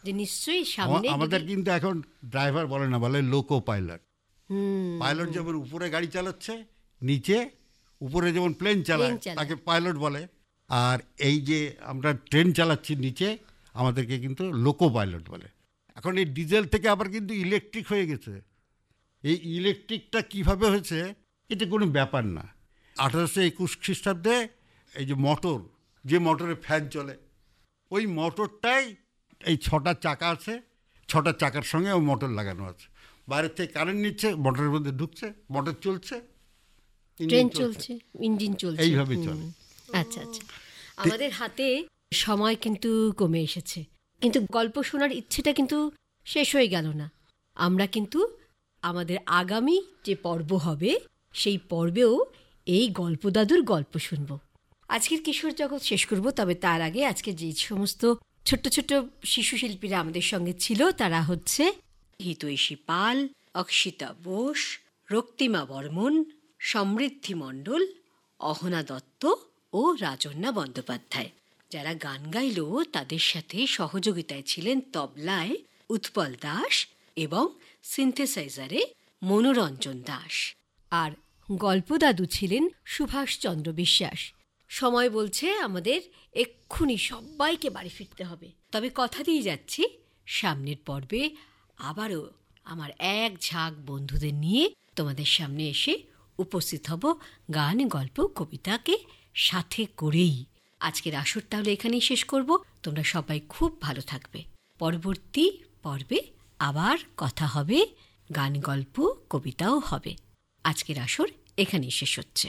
যে নিশ্চয়ই সামনে আমাদের কিন্তু এখন ড্রাইভার বলে না, বলে লোকো পাইলট। পাইলট যেমন উপরে গাড়ি চালাচ্ছে, নিচে উপরে যেমন প্লেন চালায় তাকে পাইলট বলে, আর এই যে আমরা ট্রেন চালাচ্ছি নিচে আমাদেরকে কিন্তু লোকো পাইলট বলে। এখন এই ডিজেল থেকে আবার কিন্তু ইলেকট্রিক হয়ে গেছে। এই ইলেকট্রিকটা কিভাবে হয়েছে এটা কোনো ব্যাপার না। 1821 খ্রিস্টাব্দে এই যে মোটর, যে মোটরে ফ্যান চলে, ওই মোটরটাই এই 6টা চাকা আছে, 6টা চাকার সঙ্গে ওই মোটর লাগানো আছে। বাইরের থেকে কারেন্ট নিচ্ছে, মোটরের মধ্যে ঢুকছে, মোটর চলছে, ট্রেন চলছে, ইঞ্জিন চলছে, এইভাবে চলে। আচ্ছা আচ্ছা, আমাদের হাতে সময় কিন্তু কমে এসেছে, কিন্তু গল্প শোনার ইচ্ছেটা কিন্তু শেষ হয়ে গেল না। আমরা কিন্তু আমাদের আগামী যে পর্ব হবে সেই পর্বেও এই গল্প দাদুর গল্প শুনব। আজকের কিশোর জগৎ শেষ করব, তবে তার আগে আজকে যে সমস্ত ছোট্ট ছোট্ট শিশু শিল্পীরা আমাদের সঙ্গে ছিল তারা হচ্ছে হিতৈষী পাল, অক্ষিতা বোস, রক্তিমা বর্মন, সমৃদ্ধি মণ্ডল, অহনা দত্ত ও রাজন্যা বন্দ্যোপাধ্যায়। যারা গান গাইল তাদের সাথে সহযোগিতায় ছিলেন তবলায় উৎপল দাস এবং সিনথেসাইজারে মনোরঞ্জন দাস, আর গল্প দাদু ছিলেন সুভাষচন্দ্র বিশ্বাস। সময় বলছে আমাদের এক্ষুনি সবাইকে বাড়ি ফিরতে হবে, তবে কথা দিয়ে যাচ্ছি সামনের পর্বে আবারও আমার এক ঝাঁক বন্ধুদের নিয়ে তোমাদের সামনে এসে উপস্থিত হব গান, গল্প, কবিতাকে সাথে করেই। আজকের আসর তাহলে এখানেই শেষ করব। তোমরা সবাই খুব ভালো থাকবে। পরবর্তী পর্বে আবার কথা হবে, গান, গল্প, কবিতাও হবে। আজকের আসর এখানেই শেষ হচ্ছে।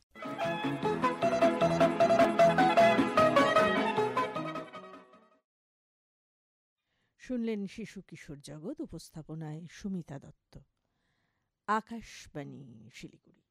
শুনলেন শিশু কিশোর জগৎ, উপস্থাপনায় সুমিতা দত্ত। আকাশবাণী শিলিগুড়ি।